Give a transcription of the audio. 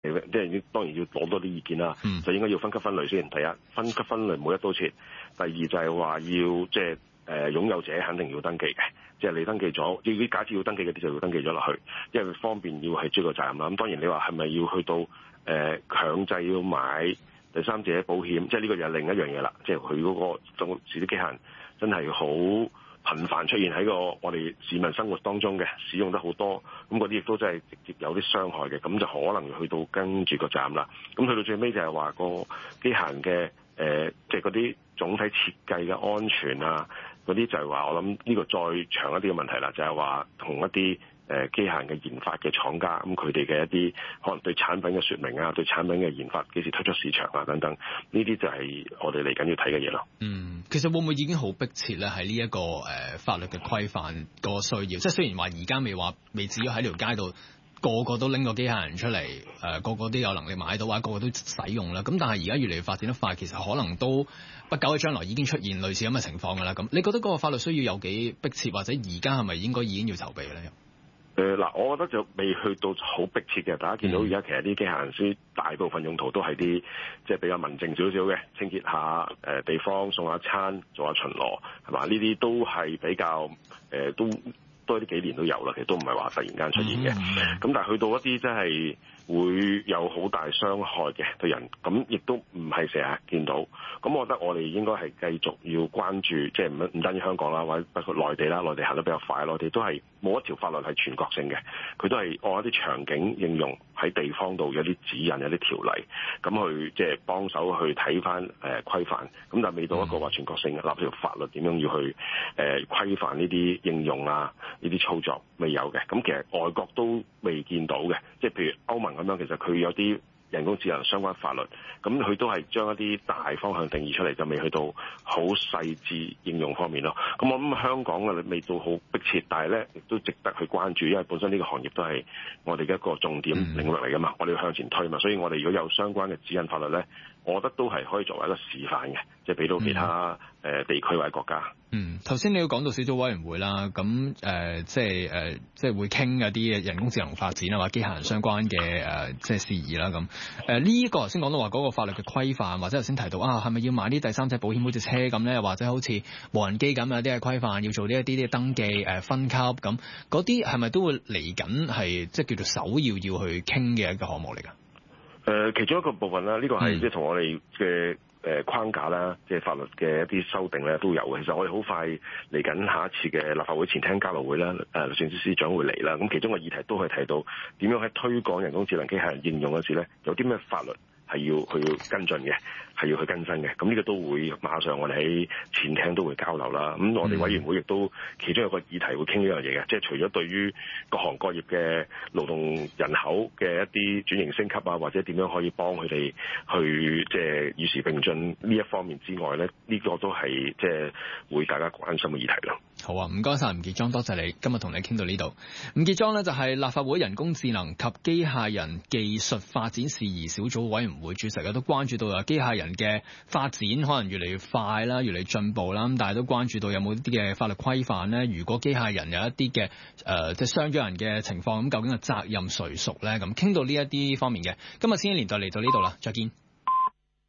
即係當然要攞多啲意見啦，就應該要分級分類先。第一，分級分類冇一刀切；第二就係話要即係擁有者肯定要登記嘅，即係你登記咗，要假設要登記嗰啲就要登記咗落去，因為方便要係追個責任啦。咁當然你話係咪要去到強制要買第三者保險，即係呢個又係另一樣嘢啦。即係佢嗰個種自啲機械人真係好頻繁出現喺我哋市民生活當中嘅，使用得好多，咁嗰啲亦都真係直接有啲傷害嘅，咁就可能去到跟住個站啦。咁去到最尾就係話個機械人嘅即係嗰啲總體設計嘅安全啊，嗰啲就係話我諗呢個再長一啲嘅問題啦，就係話同一啲機械人嘅研發嘅廠家，咁佢哋嘅一啲可能對產品嘅說明啊，對產品嘅研發幾時推出市場啊等等，呢啲就係我哋嚟緊要睇嘅嘢咯。 其實會唔會已經好迫切咧？喺呢一個法律嘅規範個需要，即係雖然話而家未至於喺條街度個個都拎個機械人出嚟，個個都有能力買到，或者個個都使用啦。咁但係而家越嚟越發展得快，其實可能都不久嘅將來已經出現類似咁嘅情況㗎啦。咁你覺得嗰個法律需要有幾迫切，或者而家係咪應該已經要籌備咧？ 嗱，我覺得就未去到好迫切嘅。大家見到而家其實啲機械人書大部分用途都係啲即係比較文靜少少嘅，清潔下地方，送下餐，做下巡邏，係嘛？呢啲都係比較都多啲幾年都有啦。其實都唔係話突然間出現嘅。咁但係去到一啲真係會有好大傷害嘅對人，咁亦都唔係成日見到。咁我覺得我哋應該係繼續要關注，即係唔單止香港啦，或者包括內地啦，內地行得比較快，內地都係冇一條法律係全國性嘅，佢都係按一啲場景應用喺地方度有啲指引、有啲條例，咁去即係幫手去睇翻規範。咁但係未到一個話全國性嘅立條法律點樣要去規範呢啲應用啊，呢啲操作未有嘅。咁其實外國都未見到嘅，即係譬如歐盟咁樣，其實佢有啲人工智能相關法律，咁佢都係將一啲大方向定義出嚟，就未去到好細緻應用方面咯。咁我諗香港嘅未到好迫切，但係咧亦都值得去關注，因為本身呢個行業都係我哋嘅一個重點領域嚟噶嘛，我哋要向前推嘛，所以我哋如果有相關嘅指引法律咧，我覺得都係可以作為一個示範嘅，即係俾到其他地區或者國家。 頭先你要講到小組委員會啦，咁即係會傾一啲人工智能發展啊，或者機械人相關嘅即係事宜啦。咁呢個頭先講到話嗰個法律嘅規範，或者頭先提到係咪要買啲第三者保險好似車咁咧，或者好似無人機咁有啲嘅規範，要做呢一啲嘅登記分級咁，嗰啲係咪都會嚟緊係即係叫做首要去傾嘅一個項目嚟㗎？ 其中一個部分啦，呢個係即係同我哋嘅框架啦，即係法律嘅一啲修訂咧都有嘅。其實我哋好快嚟緊下一次嘅立法會前廳交流會啦，律政司司長會嚟啦。咁其中嘅議題都係提到點樣喺推廣人工智能機械人應用嗰時咧，有啲咩法律係要跟進嘅，係要去更新嘅。咁呢個都會馬上我哋喺前廳都會交流啦。咁我哋委員會亦都其中有個議題會傾呢樣嘢嘅，即係除咗對於各行各業嘅勞動人口嘅一啲轉型升級啊，或者點樣可以幫佢哋去即係與時並進呢一方面之外咧，呢個都係即係會大家關心嘅議題咯。 好啊，唔該晒吳傑莊，多謝你今日同你傾到呢度。吳傑莊呢就係立法會人工智能及機械人技術發展事宜小組委員會主席，都關注到機械人嘅發展可能越嚟越快啦，越嚟越進步啦，咁但係都關注到有冇啲嘅法律規範呢？如果機械人有一啲嘅即係傷咗人嘅情況，咁究竟個責任誰屬呢？咁傾到呢一啲方面嘅，今日千禧年代嚟到呢度啦，再見。